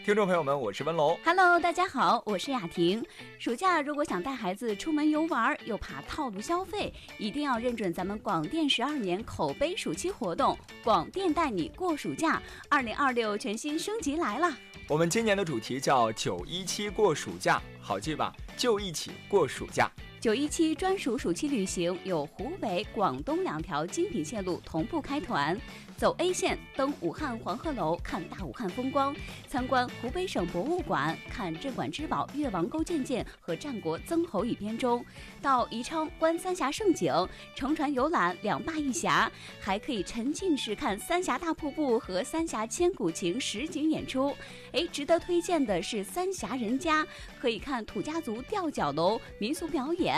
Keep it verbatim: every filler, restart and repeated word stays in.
听众朋友们，我是温龙。 Hello， 大家好，我是雅婷。暑假如果想带孩子出门游玩，又怕套路消费，一定要认准咱们广电十二年口碑暑期活动，广电带你过暑假。二零二六全新升级来了。 我们今年的主题叫九一七过暑假，好记吧？就一起过暑假。 九一七专属暑期旅行有湖北、广东两条精品线路同步开团，走 A 线登武汉黄鹤楼看大武汉风光，参观湖北省博物馆看镇馆之宝越王勾践剑和战国曾侯乙编钟，到宜昌观三峡胜景，乘船游览两坝一峡，还可以沉浸式看三峡大瀑布和三峡千古情实景演出。哎，值得推荐的是三峡人家，可以看土家族吊脚楼民俗表演，